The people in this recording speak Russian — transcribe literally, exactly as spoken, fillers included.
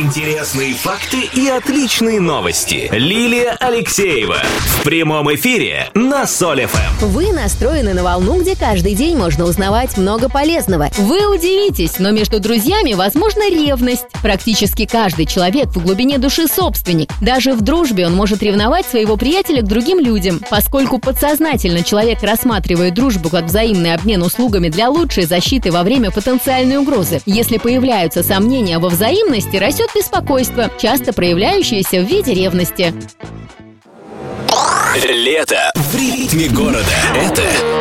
Интересные факты и отличные новости. Лилия Алексеева в прямом эфире на Соль эф эм. Вы настроены на волну, где каждый день можно узнавать много полезного. Вы удивитесь, но между друзьями возможна ревность. Практически каждый человек в глубине души собственник. Даже в дружбе он может ревновать своего приятеля к другим людям. Поскольку подсознательно человек рассматривает дружбу как взаимный обмен услугами для лучшей защиты во время потенциальной угрозы. Если появляются сомнения во взаимности, растет беспокойство, часто проявляющееся в виде ревности. Лето в ритме города. Это